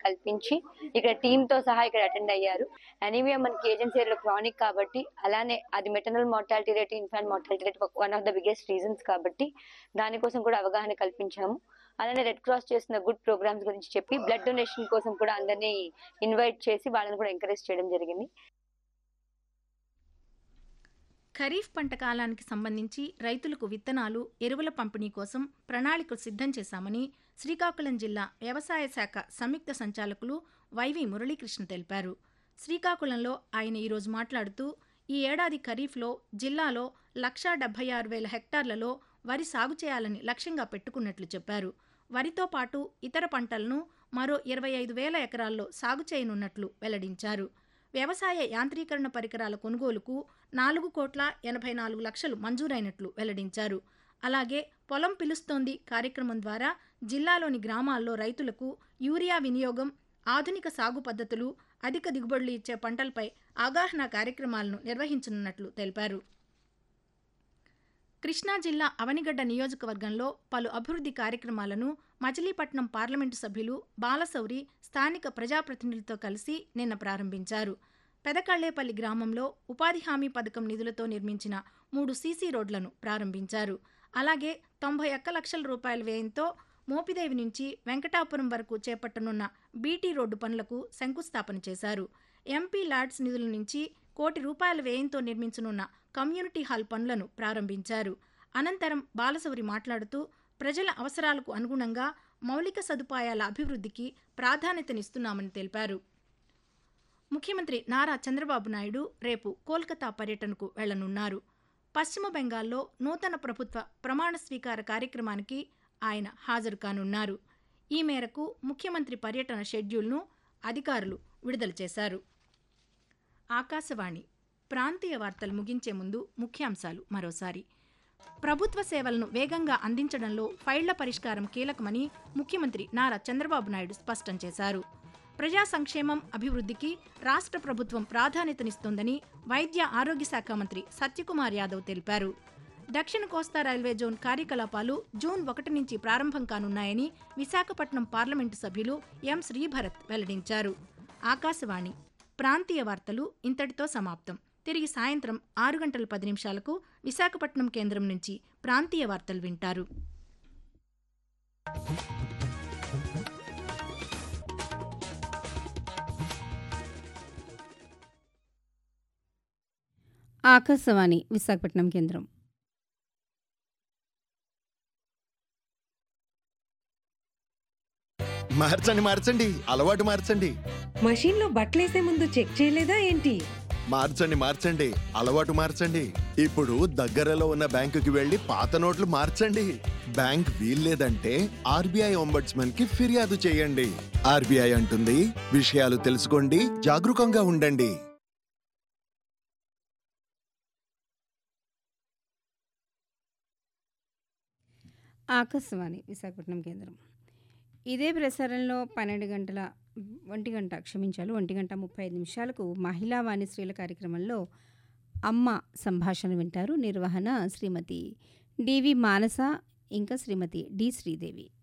కల్పించి ఇక్కడ టీంతో సహా ఇక్కడ అటెండ్ అయ్యారు. అనీమియా మనకి ఏజెన్సీ ఏరియాలో క్రానిక్ కాబట్టి, అలానే అది maternal mortality rate, infant mortality rate one of the biggest reasons కాబట్టి దానికోసం కూడా అవగాహన కల్పించాము. అలానే రెడ్ క్రాస్ చేస్తున్న గుడ్ ప్రోగ్రామ్స్ గురించి చెప్పి బ్లడ్ డొనేషన్ కోసం కూడా అందరినీ ఇన్వైట్ చేసి వాళ్ళని కూడా ఎంకరేజ్ చేయడం జరిగింది. ఖరీఫ్ పంట కాలానికి సంబంధించి రైతులకు విత్తనాలు, ఎరువుల పంపిణీ కోసం ప్రణాళికలు సిద్ధం చేశామని శ్రీకాకుళం జిల్లా వ్యవసాయ శాఖ సంయుక్త సంచాలకులు వైవి మురళీకృష్ణ తెలిపారు. శ్రీకాకుళంలో ఆయన ఈరోజు మాట్లాడుతూ, ఈ ఏడాది ఖరీఫ్లో జిల్లాలో 1,76,000 హెక్టార్లలో వరి సాగు చేయాలని లక్ష్యంగా పెట్టుకున్నట్లు చెప్పారు. వరితో పాటు ఇతర పంటలను మరో 25,000 ఎకరాల్లో సాగు చేయనున్నట్లు వెల్లడించారు. వ్యవసాయ యాంత్రీకరణ పరికరాల కొనుగోలుకు 4,84,00,000 మంజూరైనట్లు వెల్లడించారు. అలాగే పొలం పిలుస్తోంది కార్యక్రమం ద్వారా జిల్లాలోని గ్రామాల్లో రైతులకు యూరియా వినియోగం, ఆధునిక సాగు పద్ధతులు, అధిక దిగుబడులు ఇచ్చే పంటలపై అవగాహన కార్యక్రమాలను నిర్వహించనున్నట్లు తెలిపారు. కృష్ణా జిల్లా అవనిగడ్డ నియోజకవర్గంలో పలు అభివృద్ధి కార్యక్రమాలను మచిలీపట్నం పార్లమెంటు సభ్యులు బాలశౌరి స్థానిక ప్రజాప్రతినిధులతో కలిసి నిన్న ప్రారంభించారు. పెదకళ్లేపల్లి గ్రామంలో ఉపాధి హామీ పథకం నిధులతో నిర్మించిన 3 సీసీ రోడ్లను ప్రారంభించారు. అలాగే 91 లక్షల రూపాయల వ్యయంతో మోపిదేవి నుంచి వెంకటాపురం వరకు చేపట్టనున్న బీటీ రోడ్డు పనులకు శంకుస్థాపన చేశారు. ఎంపీ ల్యాడ్స్ నిధుల నుంచి 1 కోటి రూపాయల వ్యయంతో నిర్మించనున్న కమ్యూనిటీ హాల్ పనులను ప్రారంభించారు. అనంతరం బాలశౌరి మాట్లాడుతూ, ప్రజల అవసరాలకు అనుగుణంగా మౌలిక సదుపాయాల అభివృద్ధికి ప్రాధాన్యతనిస్తున్నామని తెలిపారు. ముఖ్యమంత్రి నారా చంద్రబాబు నాయుడు రేపు కోల్కతా పర్యటనకు వెళ్లనున్నారు. పశ్చిమ బెంగాల్లో నూతన ప్రభుత్వ ప్రమాణ స్వీకార కార్యక్రమానికి ఆయన హాజరు కానున్నారు. ఈ మేరకు ముఖ్యమంత్రి పర్యటన షెడ్యూల్ను అధికారులు విడుదల చేశారు. ఆకాశవాణి ప్రాంతీయ వార్తలు ముగించే ముందు ముఖ్యాంశాలు మరోసారి. ప్రభుత్వ సేవలను వేగంగా అందించడంలో ఫైళ్ల పరిష్కారం కీలకమని ముఖ్యమంత్రి నారా చంద్రబాబు నాయుడు స్పష్టం చేశారు. ప్రజా సంక్షేమం, అభివృద్ధికి రాష్ట్ర ప్రభుత్వం ప్రాధాన్యతనిస్తోందని వైద్య ఆరోగ్య శాఖ మంత్రి సత్యకుమార్ యాదవ్ తెలిపారు. దక్షిణ కోస్తా రైల్వే జోన్ కార్యకలాపాలు జూన్ 1 నుంచి ప్రారంభం కానున్నాయని విశాఖపట్నం పార్లమెంటు సభ్యులు ఎం శ్రీభరత్ వెల్లడించారు. ఆకాశవాణి ప్రాంతీయ వార్తలు ఇంతటితో సమాప్తం. తిరిగి సాయంత్రం 6:10 విశాఖపట్నం కేంద్రం నుంచి ప్రాంతీయ వార్తలు వింటారు. ఆకాశవాణి విశాఖపట్నం కేంద్రం. మార్చండి, అలవాటు మార్చండి. మషీన్లో బట్టలేసే ముందు చెక్ చేయలేదా ఏంటి? మార్చండి, అలవాటు మార్చండి. ఇప్పుడు దగ్గరలో ఉన్న బ్యాంకుకి వెళ్లి పాత నోట్లు మార్చండి. బ్యాంక్ వీల్లేదంటే ఆర్బీఐ ఒంబడ్స్మన్ కి ఫిర్యాదు చేయండి. ఆర్బీఐ అంటుంది, విషయాలు తెలుసుకోండి, జాగరూకంగా ఉండండి. ఆకాశవాణి విశాఖపట్నం కేంద్రం. ఇదే ప్రసారంలో 1:30 మహిళా వాణిశ్రీల కార్యక్రమంలో అమ్మ సంభాషణ వింటారు. నిర్వహణ శ్రీమతి డివి మానస ఇంకా శ్రీమతి డి శ్రీదేవి.